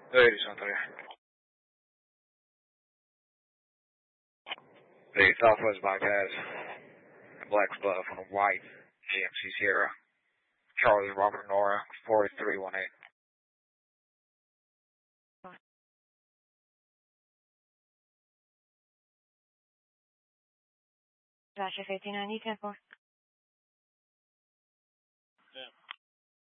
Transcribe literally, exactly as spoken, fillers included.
Ladies and gentlemen, the Southwest bypass, Black Bluff on a white G M C Sierra, Charlie Robert Nora, four three one eight. Russia fifty ninety, ten four.